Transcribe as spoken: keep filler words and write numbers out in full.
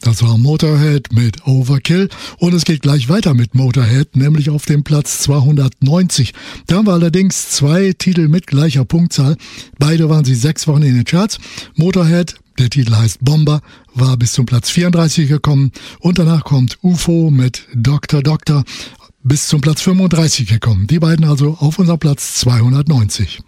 Das war Motorhead mit Overkill und es geht gleich weiter mit Motorhead, nämlich auf dem Platz zweihundertneunzig. Da haben wir allerdings zwei Titel mit gleicher Punktzahl. Beide waren sie sechs Wochen in den Charts. Motorhead, der Titel heißt Bomber, war bis zum Platz vierunddreißig gekommen und danach kommt U F O mit Doktor Doktor bis zum Platz fünfunddreißig gekommen. Die beiden also auf unserem Platz zweihundertneunzig.